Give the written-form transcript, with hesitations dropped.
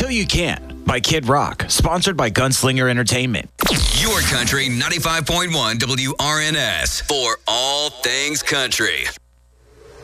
You Can by Kid Rock, sponsored by Gunslinger Entertainment. Your Country 95.1 WRNS for all things country.